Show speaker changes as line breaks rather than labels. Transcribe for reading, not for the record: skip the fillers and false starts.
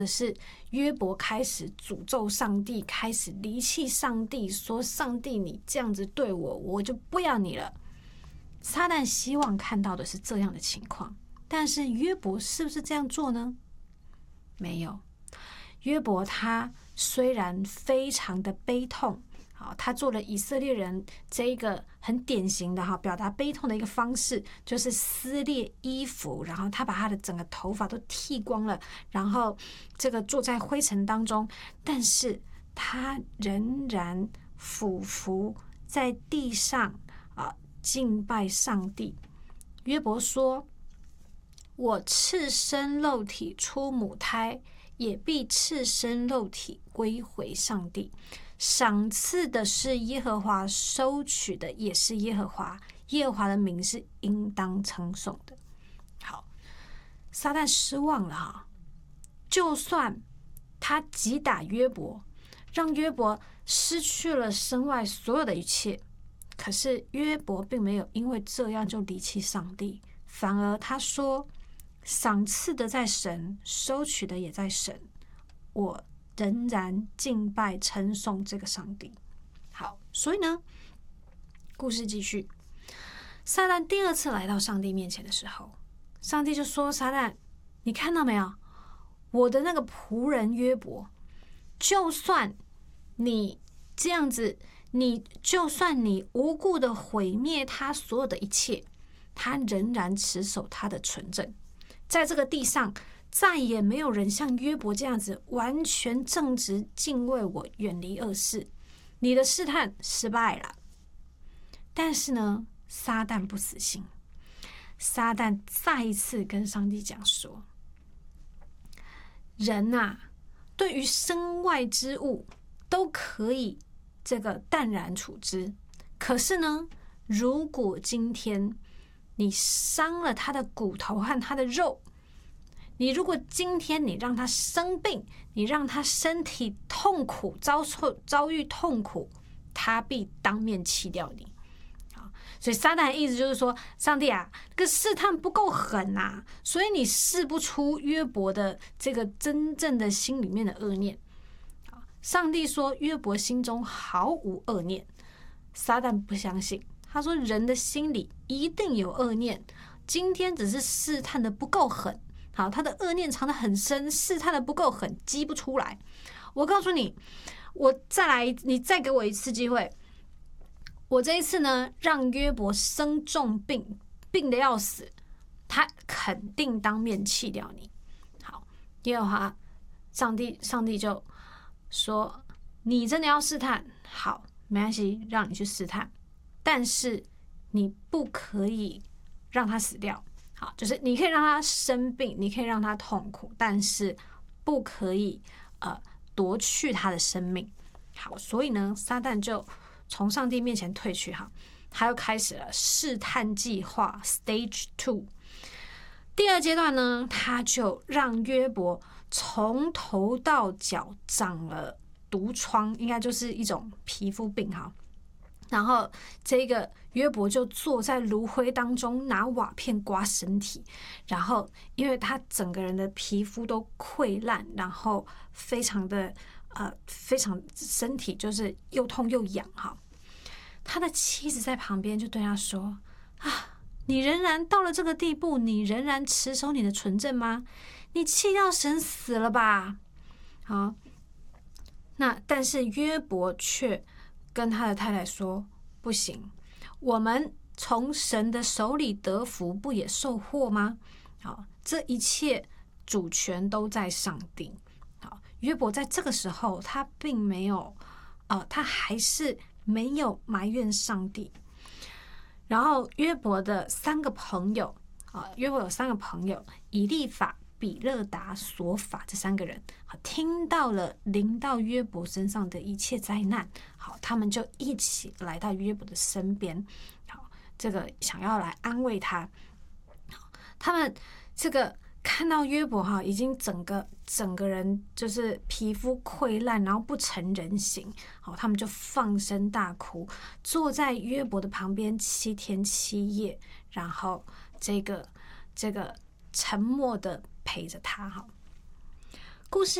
是约伯开始诅咒上帝，开始离弃上帝，说上帝你这样子对我，我就不要你了。撒旦希望看到的是这样的情况，但是约伯是不是这样做呢？没有。约伯他虽然非常的悲痛，他做了以色列人这一个很典型的表达悲痛的一个方式，就是撕裂衣服，然后他把他的整个头发都剃光了，然后这个坐在灰尘当中，但是他仍然俯伏在地上敬拜上帝。约伯说：我赤身肉体出母胎，也必赤身肉体归回上帝。赏赐的是耶和华，收取的也是耶和华，耶和华的名是应当称颂的。好，撒旦失望了就算他击打约伯，让约伯失去了身外所有的一切，可是约伯并没有因为这样就离弃上帝，反而他说：赏赐的在神，收取的也在神，我仍然敬拜称颂这个上帝。好，所以呢，故事继续。撒旦第二次来到上帝面前的时候，上帝就说：撒旦，你看到没有？我的那个仆人约伯，就算你这样子，就算你无故的毁灭他所有的一切，他仍然持守他的纯正。在这个地上再也没有人像约伯这样子完全正直，敬畏我，远离恶事。你的试探失败了。但是呢，撒旦不死心，撒旦再一次跟上帝讲说：人对于身外之物都可以这个淡然处之，可是呢，如果今天你伤了他的骨头和他的肉，你如果今天你让他生病，你让他身体痛苦，遭遇痛苦，他必当面弃掉你。所以撒旦的意思就是说，上帝这个试探不够狠所以你试不出约伯的这个真正的心里面的恶念。上帝说约伯心中毫无恶念，撒旦不相信，他说人的心里一定有恶念，今天只是试探的不够狠。好，他的恶念藏得很深，试探的不够狠，激不出来。我告诉你，你再给我一次机会，我这一次呢，让约伯生重病，病得要死，他肯定当面弃掉你。好，耶和华上帝就说：你真的要试探，好，没关系，让你去试探，但是你不可以让他死掉。好，就是你可以让他生病，你可以让他痛苦，但是不可以夺去他的生命。好，所以呢，撒旦就从上帝面前退去，他又开始了试探计划 Stage 2。第二阶段呢，他就让约伯从头到脚长了毒疮，应该就是一种皮肤病然后这个约伯就坐在炉灰当中，拿瓦片刮身体，然后因为他整个人的皮肤都溃烂，然后非常身体就是又痛又痒他的妻子在旁边就对他说：你仍然到了这个地步，你仍然持守你的纯正吗？你弃掉神死了吧？好，但是约伯却跟他的太太说：不行，我们从神的手里得福，不也受祸吗？好，这一切主权都在上帝。好，约伯在这个时候，他并没有他还是没有埋怨上帝。然后约伯的3个朋友约伯有3个朋友，以利法、比勒达、索法这3个人听到了临到约伯身上的一切灾难，好，他们就一起来到约伯的身边，好，这个想要来安慰他。他们这个看到约伯已经整个人就是皮肤溃烂，然后不成人形，好，他们就放声大哭，坐在约伯的旁边7天7夜，然后这个沉默的陪着他故事